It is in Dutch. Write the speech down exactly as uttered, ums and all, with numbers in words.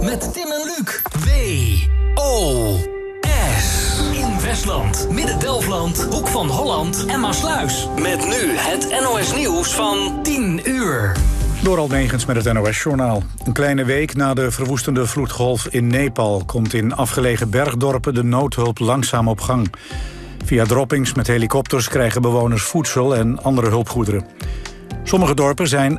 Met Tim en Luc. W O S. In Westland, Midden-Delfland, Hoek van Holland en Maasluis. Met nu het N O S Nieuws van tien uur. Door Negens met het N O S-journaal. Een kleine week na de verwoestende vloedgolf in Nepal komt in afgelegen bergdorpen de noodhulp langzaam op gang. Via droppings met helikopters krijgen bewoners voedsel en andere hulpgoederen. Sommige dorpen zijn